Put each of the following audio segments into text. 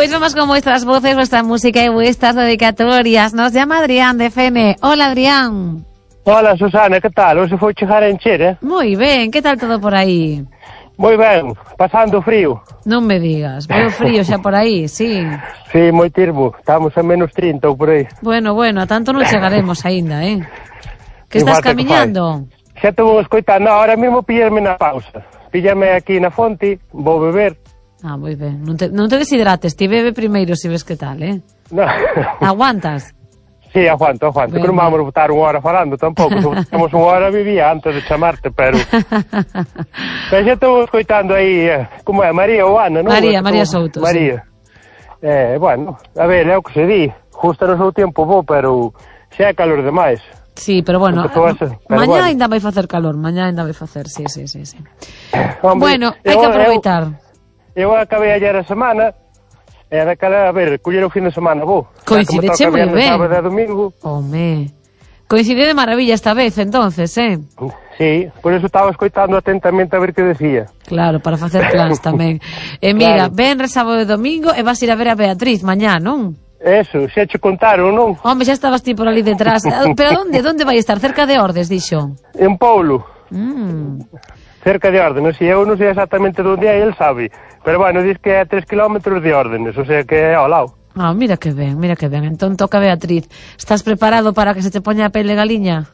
Pois vamos con vuestras voces, vuestra música e vuestras dedicatorias. Nos llama Adrián de Fene. Hola, Adrián. Hola, Susana, que tal? Hoxe foi chegar a encher, Moi ben, que tal todo por aí? Moi ben, pasando frío. Non me digas, veo frío xa por aí, sí. Sí, moi tirbo, estamos a menos 30 ou por aí. Bueno, a tanto non chegaremos aínda, Que estás camiñando? Xa te vou escoitando, ahora mesmo pillarme na pausa. Píllame aquí na fonte, vou beber. Ah, moi ben, non te deshidrates, ti bebe primeiro se ves que tal, No. Aguantas? Sí, aguanto, que non vamos a botar unha hora falando tampouco, se temos unha hora vivía antes de chamarte, pero xa estou escoitando aí, como é, María ou Ana, non? María Souto. María, sí. Bueno, a ver, é o que se di, justo no seu tempo bo, pero xa é calor demais. Sí, pero bueno, mañá ainda vai facer calor, sí. Hombre, bueno, hai que aproveitar. Eu acabei ayer a semana, e daquela, a ver, coller o fin de semana, coincideche moi ben. Sábado e domingo. Home, coincide de maravilla esta vez, entonces, Sí, por eso estaba escoitando atentamente a ver que decía. Claro, para facer plans tamén. E mira, venres, sábado e domingo, e vas ir a ver a Beatriz mañá, non? Eso, xa che contaron, non? Home, xa estabas ti por ali detrás. Pero onde vai estar? Cerca de Ordes, dixo? En Poulo. Cerca de Órdenes, e eu non sei exactamente onde é, el sabe. Pero bueno, diz que é 3 kilómetros de Órdenes, o sea que é ao lado. Ah, mira que ben. Entón toca Beatriz. Estás preparado para que se te poña a pele galiña?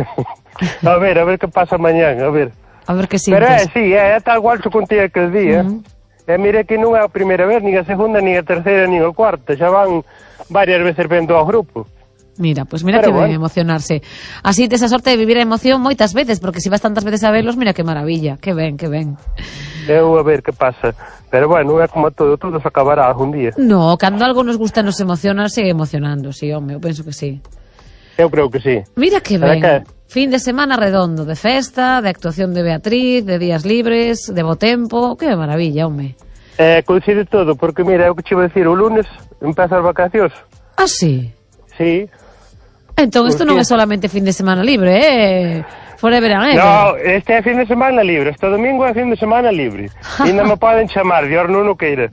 A ver que pasa mañán, a ver. A ver que sintes. Pero sí, é tal cual xo contía aquel día. E mire que non é a primeira vez, nin a segunda, nin a terceira, nin a cuarta. Xa van varias veces vendo ao grupo. Mira, pues mira que ben emocionarse. Así tes a sorte de vivir a emoción moitas veces, porque se vas tantas veces a verlos, mira que maravilla, que ben. Eu a ver que pasa. Pero bueno, é como todo se acabará algún día. No, cando algo nos gusta nos emociona, sigue emocionando, sí, home, eu penso que sí. Eu creo que sí. Mira que ben. Fin de semana redondo, de festa, de actuación de Beatriz, de días libres, de bo tempo, que maravilla, home. Coincide todo, porque mira, é o que che iba a decir, o lunes empeza as vacacións. Ah, sí? Sí. Entón, isto non é solamente fin de semana libre, forever and ever. No, este é fin de semana libre, este domingo é fin de semana libre. Ainda me poden chamar, de hora non o queira.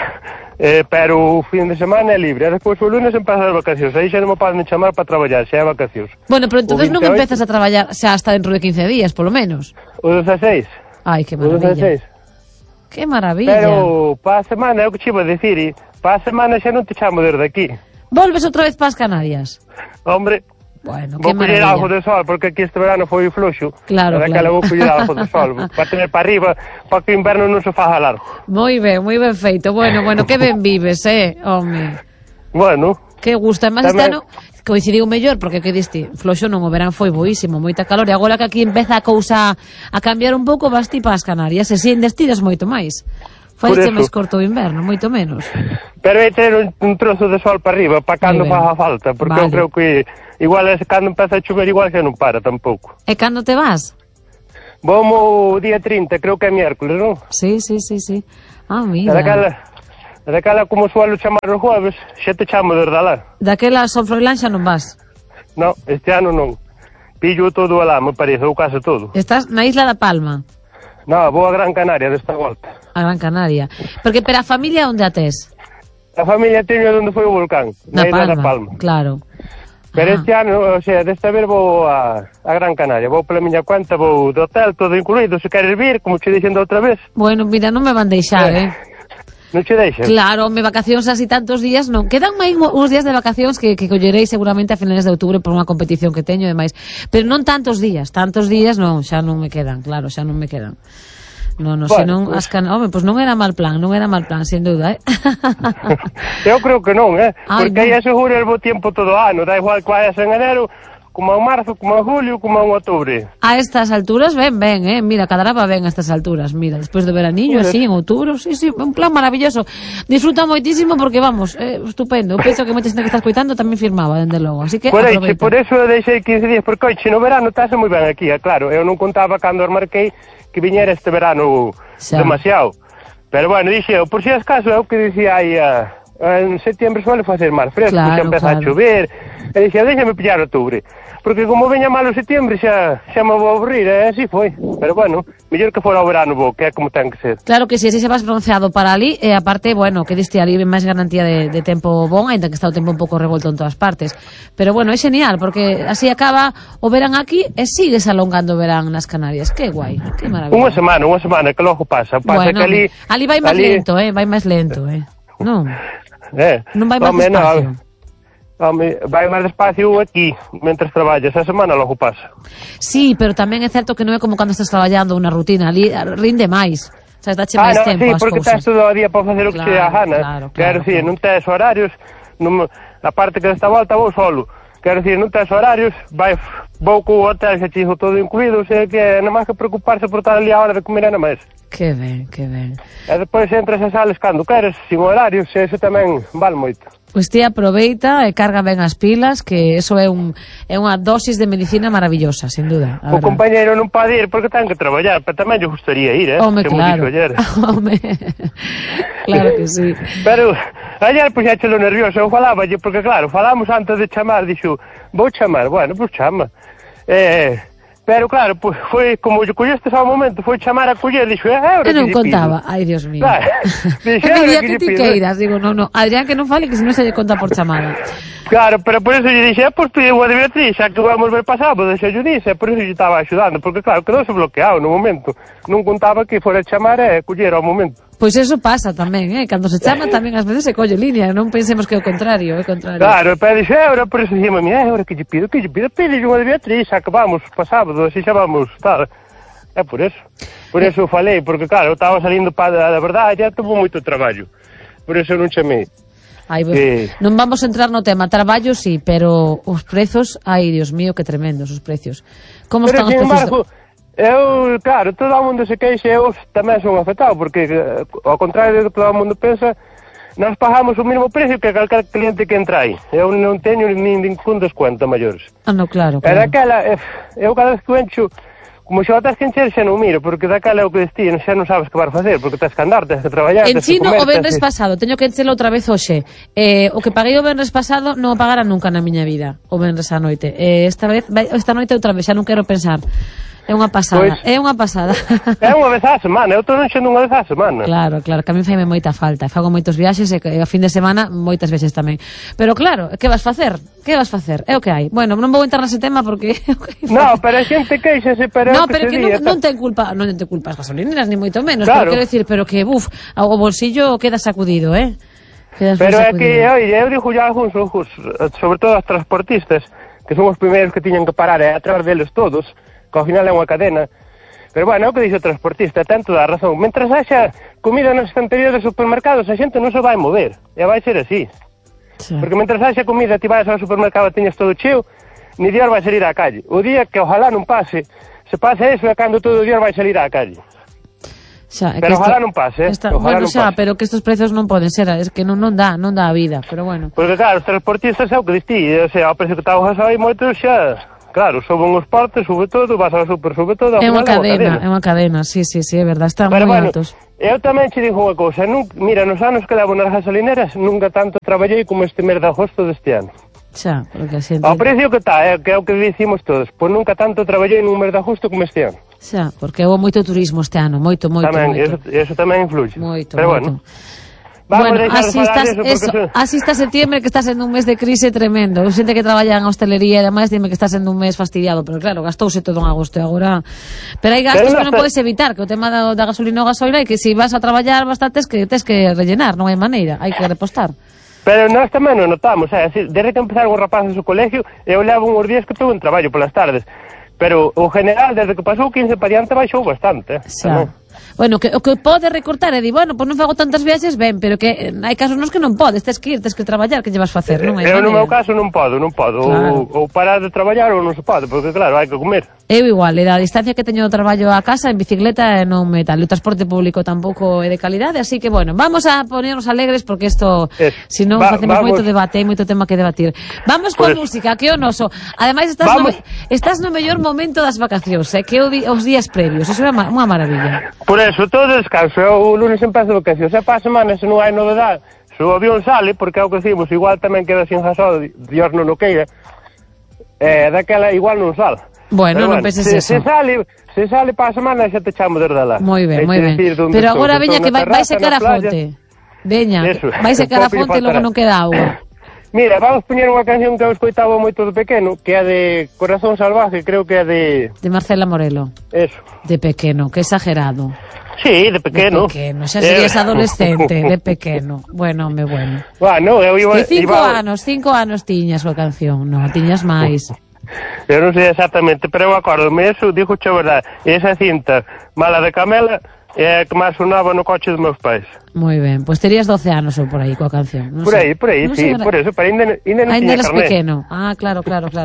Pero o fin de semana é libre. E despois o lunes empezan as vacacións, aí xa non me poden chamar para traballar, xa é vacacións. Bueno, pero entonces non empezas a traballar xa hasta dentro de 15 días, polo menos. O 16. Ai, que maravilla. Que maravilla. Pero para a semana, é o que che iba a dicir, para a semana xa non te chamo desde aquí. Volves outra vez para as Canarias? Hombre, bueno, vou coller algo de sol, porque aquí este verano foi fluxo. Claro. Vou coller algo de sol, para tener para arriba, para que o inverno non se faja largo. Moi ben feito. Bueno, que ben vives, home. Bueno. Que gusto, además este ano coincidiu mellor, porque que diste, floxo non, o verán foi boísimo, moita calor, e agora que aquí empeza a cousa a cambiar un pouco, vas ti para as Canarias, e si destiras moito máis. Faiche máis corto o inverno, moito menos. Pero hai ter un trozo de sol para arriba, para cando faga falta, porque eu creo que igual cando empeza a chover igual que non para tampouco. E cando te vas? Vamos o día 30, creo que é miércoles, non? Sí. Ah, mira. Daquela como suelo chamar os jueves, xa te chamo desde alá. Daquela Son Froilán xa non vas? No, este ano non. Pillo todo alá, me parece, ou case todo. Estás na Isla da Palma? No, vou a Gran Canaria desta volta. A Gran Canaria. Porque para a familia onde a tes? A familia teño onde foi o volcán, na Isla da Palma. Claro. Pero este ano, o sea, desta vez vou a Gran Canaria, vou pola miña cuenta, vou do hotel, todo incluído, se queres vir, como che dixendo outra vez. Bueno, mira, non me van deixar, Non che deixan? Claro, me vacacións así tantos días non. Quedan máis uns días de vacacións que collerei seguramente a finales de outubro por unha competición que teño e demais. Pero non tantos días non, xa non me quedan, claro, xa non me quedan. Non, bueno, senón as pois non era mal plan, sen dúda, Eu creo que non, porque aí asegura el bo tempo todo o ano, da igual que vayas en enero, como en marzo, como en julio, como en outubro. A estas alturas ben, mira, cadaraba ben a estas alturas, mira, despois do veraniño, así, en outubro, sí, un plan maravilloso. Disfruta moitísimo porque, vamos, estupendo. Eu penso que moita xente que estás coitando tamén firmaba, dende logo, así que aproveita. Por eso deixei 15 días, porque oixe, no verano estás moi ben aquí, claro, eu non contaba cando os marquei que viñera este verano demasiado. Pero bueno, dixe eu, por si acaso, é o que dicía aí, en setiembre suele facer máis fresco, xa empeza a chover, E dixen, déxame pillar outubro, porque como veña malo setembro xa me vou aburrir, e así foi. Pero bueno, mellor que fora o verano bo, que é como ten que ser. Claro que si, así se vas bronceado para ali, e aparte, bueno, que diste ali máis garantía de tempo bon, ainda que está o tempo un pouco revolto en todas partes. Pero bueno, é genial, porque así acaba o verán aquí e sigues alongando o verán nas Canarias. Que guai, que maravilla. Unha semana, que logo pasa. Pasa Bueno, que ali vai máis lento, vai máis lento, Non, non vai máis despacio. Home, vai máis despacio aquí, mentre traballas, a semana logo pasa. Sí, pero tamén é certo que non é como cando estás traballando unha rutina, ali rinde máis. Sabes, dache máis tempo sí, ás porque cousas. estás todo o día para facer o que te dá a gana. Quero dicir, non tes horarios, a parte que desta volta vou solo. Quero dicir, non tes horarios, vou co hotel xa chijo todo incluído, o sea que non máis que preocuparse por estar ali a hora de comer nada máis. Que ben, que ben. E depois entras a sales cando queres, sin horarios, e eso tamén vale moito. Pois ti aproveita e carga ben as pilas, que eso é unha dosis de medicina maravillosa, sin duda. O compañeiro non pode ir porque ten que traballar, pero tamén lle gustaría ir, Home, claro. Home, claro que sí. Pero ayer puxéchelo nervioso, eu faláballe, porque claro, falamos antes de chamar, dixo, vou chamar, bueno, pois chama. Pero claro, pues, foi como lle collestes ao momento, foi chamar a coller, dixo, e non contaba, ai Dios mío. Claro, dixo, e me que ti queiras, digo, non, Adrián que non fale que se non se lle conta por chamada. Claro, pero por eso lle dixe, pois pide unha de Beatriz, xa que vamos ver pasado, deixa yo dixe, por eso lle estaba axudando, porque claro, quedouse bloqueado no momento, non contaba que fora chamar e coller ao momento. Pois eso pasa tamén, cando se chama tamén ás veces se colle línea, non pensemos que é o contrario, é o contrario. Claro, pero dixe, por eso dixeme, ahora que lle pido, pide unha de Beatriz, xa que vamos pa sábado, así xa vamos, tal. É por eso falei, porque claro, eu estaba salindo para, da verdade, já tuvo moito traballo, por eso non chamei. Ai, non vamos a entrar no tema traballo, sí, pero os prezos, ai, Dios mío, que tremendos os precios. Como están os precios? Eu, claro, todo o mundo se queixa, eu tamén son afectado, porque ao contrario do que todo o mundo pensa, nós pagamos o mesmo precio que calquer cliente que entra aí. Eu non teño ningún descuento maiores. No, claro. E daquela, eu cada vez que encho, como xa o tens que encher, xa non miro, porque daquela é o que destino, xa non sabes que vas facer, porque tens que andar, tens que traballar, tens que comer. O venres pasado, teño que enchelo outra vez hoxe. O que paguei o venres pasado non o pagara nunca na miña vida, o venres a noite. Esta noite outra vez, xa non quero pensar. É unha pasada, é unha pasada. É unha vez á semana, eu estou enchendo unha vez á semana. Claro, que a mí faime moita falta. Fago moitos viaxes e a fin de semana moitas veces tamén. Pero claro, que vas facer? É o que hai. Bueno, non vou entrar nese tema porque... No, pero a xente queixase, pero... No, pero que non ten culpa as gasolineras, ni moito menos. Claro. Pero quero decir, pero que, o bolsillo queda sacudido, Pero é que, oye, eu digo ya algúns, sobre todo os transportistas, que son os primeiros que tiñan que parar e atrás deles todos, que ao final é unha cadena. Pero bueno, é o que dixe o transportista, ten toda a razón. Mentras haxa comida nas estanterías dos supermercados, a xente non se vai mover. E vai ser así. Sí. Porque mentras haxa comida, ti vais ao supermercado e teñas todo cheo, ni Dios vai salir á calle. O día que ojalá non pase, se pasa eso é cando todo o Dios vai salir á calle. Pero ojalá non pase, bueno, xa, pero que estos prezos non poden ser, es que non dá a vida, pero bueno. Porque claro, os transportistas é o que distí, o sea, ao precio que está o gasoil moito xa... Claro, soben os portes, sube todo, vas ao super, sube todo. É unha cadena, sí, é verdad, están moi altos. Eu tamén che digo unha cousa, mira, nos anos que levo nas gasolineras, nunca tanto traballei como este mes de agosto deste ano. Xa, porque así... Ao precio que está, que é o que dicimos todos, pois nunca tanto traballei nun mes de agosto como este ano. Xa, porque houve moito turismo este ano, moito. Tamén, eso tamén influye. Moito, pero moito. Bueno, así está septiembre, que está sendo un mes de crise tremendo. Xente que traballa en hostelería e demais dime que está sendo un mes fastidiado, pero claro, gastouse todo en agosto e agora... Pero hai gastos que non podes evitar, que o tema da gasolina ou gasoila é que se vas a traballar bastante tes que rellenar, non hai maneira, hai que repostar. Pero nós tamén non notamos, desde que empezaron os rapaces do colegio, eu levo uns días que estou en traballo polas tardes, pero o general, desde que pasou 15 para diante, baixou bastante. Bueno, o que pode recortar é di, bueno, pois non fago tantas viaxes, ben, pero que hai casos nos que non podes, tes que ir, tes que traballar, que lle vas facer, non hai maneira. Eu no meu caso non podo, claro. ou parar de traballar ou non se pode, porque claro, hai que comer. Eu igual, e a distancia que teño do traballo a casa en bicicleta non me tal, o transporte público tampouco é de calidade, así que bueno, vamos a ponernos alegres porque isto, se non facemos moito debate, hai moito tema que debatir. Vamos coa música, que é o noso. Ademais estás no mellor momento das vacacións, que é os días previos, iso é unha maravilla. Por eso, todo descanso, o lunes empezo vacacións, e para a semana, se non hai novedade, o avión sale, porque é o que decimos, igual tamén queda sin gasol, Dios non o queira, daquela igual non sale. Bueno, non penses eso. Se sale para a semana xa te chamo desde lá. Moi ben. Pero agora veña que vai secar a fonte. Veña, vai secar a fonte e logo non queda auga. Mira, vamos poñer unha canción que eu escoitaba moito de pequeno, que é de Corazón Salvaje, creo que é de... De Marcela Morelo. Eso. De pequeno, que exagerado. Sí, de pequeno. De pequeno, xa serías adolescente, de pequeno. Bueno, home, bueno. Bueno, eu iba... Que 5 anos tiñas coa canción, non, tiñas máis. Eu non sei exactamente, pero eu acordome eso, dixo a verdade. Esa cinta, Mala de Camela, é a que máis sonaba no coche dos meus pais. Moi ben, pois terías 12 anos ou por aí coa canción. Non por aí, non sí, por eso, pero ainda non tiña ainda eres carné. Pequeno. Ah, claro.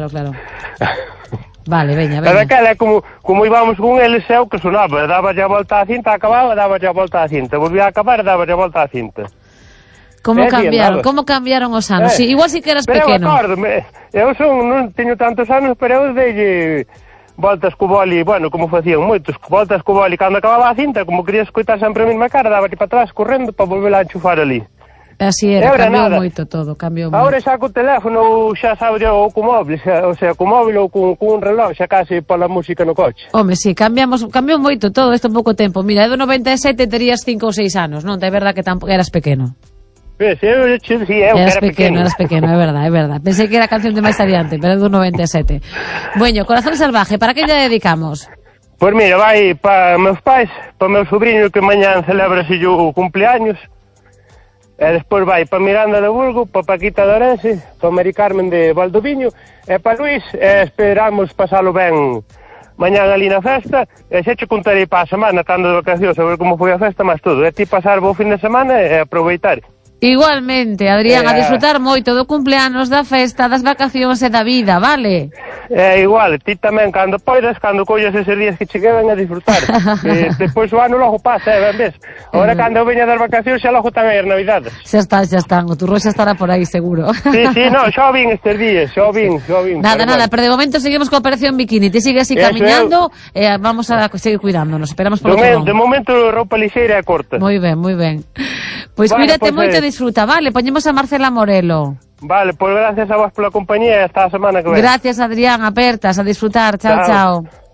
Vale, veña. Pero aquela, como íbamos con eles, é o que sonaba, daba a volta á cinta, acababa, daba a volta á cinta, volvía a acabar, daba a volta á cinta. Como cambiaron os anos? Sí, igual si que eras pero pequeno. Eu non teño tantos anos, pero eu dei voltas co boli, bueno, como facían moitos, voltas co boli cando acababa a cinta, como quería escoitar sempre a mesma cara, daba para atrás correndo para volver a enchufar ali. Así era, cambiou moito todo, cambiou moito. Agora xa co teléfono xa sabe ou co móvil, o sea, co móvil ou con un reloj, xa case pola música no coche. Home, si, cambiou moito todo isto en pouco tempo. Mira, do 97 terías 5 ou 6 anos, non? É verdad que tampouco eras pequeno. Sí, eu eras pequeno, é verdad. Pensei que era canción de máis adiante, pero é do 97. Bueno, Corazón Salvaje, para que lle dedicamos? Pois mira, vai para meus pais, para meu sobrinho que mañán celebra o cumpleaños, e despois vai para Miranda de Burgo, para Paquita de Orense, para Mari Carmen de Valdoviño, e para Luís, esperamos pasalo ben mañán ali na festa, e xa che contarei para a semana, estando de vacacións, a ver como foi a festa, máis todo, e ti pasar bo fin de semana e aproveitar. Igualmente, Adrián, a disfrutar moito do cumpleanos, da festa, das vacacións e da vida, vale? Igual, ti tamén, cando poidas, cando collas eses días que che quedan a disfrutar. Despois o ano logo pasa, ben ves? Agora cando veña das vacacións xa logo tamén as navidades. Xa están, o turrón xa estará por aí, seguro. Sí, non, xa vin estes días, xa vin. Nada, pero de momento seguimos con Operación Bikini, ti sigue así camiñando, e vamos a seguir cuidándonos, esperamos por outro. De momento, roupa lixeira e corta. Moi ben. Pois cuídate moito e disfruta, vale? Poñemos a Marcela Morelo. Vale, pois gracias a vos pola compañía e hasta a semana que ven. Gracias, Adrián, apertas, a disfrutar, chao.